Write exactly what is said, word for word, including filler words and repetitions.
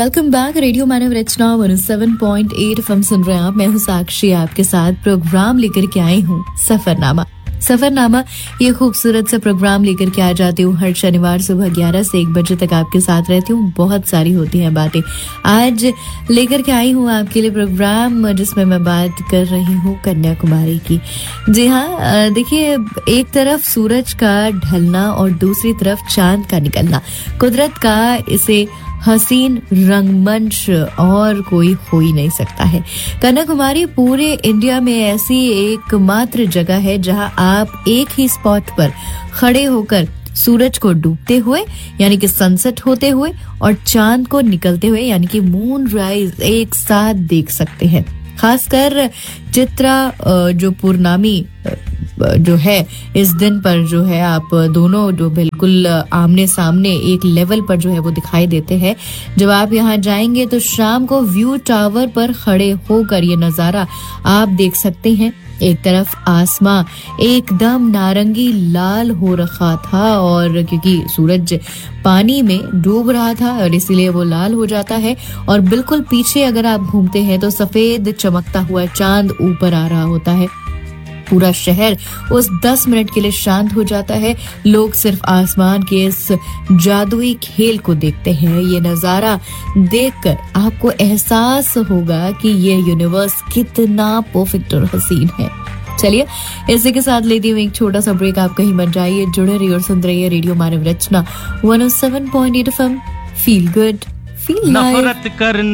Welcome back. Radio मानव रचना one O seven point eight FM सुन रहे हैं आप। मैं हूँ साक्षी, आपके साथ प्रोग्राम लेकर के आई हूँ सफरनामा। सफरनामा ये खूबसूरत सा प्रोग्राम लेकर के आ जाती हूँ हर शनिवार सुबह ग्यारह से एक बजे तक आपके साथ रहती हूँ। बहुत सारी होती हैं बातें। आज लेकर के आई हूँ आपके लिए प्रोग्राम जिसमें मैं बात कर रही हूँ कन्याकुमारी की। जी हाँ, देखिए, एक तरफ सूरज का ढलना और दूसरी तरफ चांद का निकलना, कुदरत का इसे हसीन रंगमंच और कोई हो ही नहीं सकता है। कन्याकुमारी पूरे इंडिया में ऐसी एकमात्र जगह है जहां आप एक ही स्पॉट पर खड़े होकर सूरज को डूबते हुए यानी कि सनसेट होते हुए और चांद को निकलते हुए यानी कि मून राइज एक साथ देख सकते हैं। खासकर चित्रा जो पूर्णिमा जो है इस दिन पर जो है आप दोनों जो बिल्कुल आमने सामने एक लेवल पर जो है वो दिखाई देते हैं। जब आप यहाँ जाएंगे तो शाम को व्यू टावर पर खड़े होकर ये नजारा आप देख सकते हैं। एक तरफ आसमां एकदम नारंगी लाल हो रखा था और क्योंकि सूरज पानी में डूब रहा था और इसीलिए वो लाल हो जाता है, और बिल्कुल पीछे अगर आप घूमते हैं तो सफेद चमकता हुआ चांद ऊपर आ रहा होता है। पूरा शहर उस दस मिनट के लिए शांत हो जाता है। लोग सिर्फ आसमान के इस जादुई खेल को देखते हैं। ये नजारा देखकर आपको एहसास होगा कि ये यूनिवर्स कितना परफेक्ट और हसीन है। चलिए, इसी के साथ लेती हूँ एक छोटा सा ब्रेक। आप कहीं मत जाइए, जुड़े रहिए और सुन रहिए रेडियो मानव रचना one O seven point eight FM. Feel good, feel live.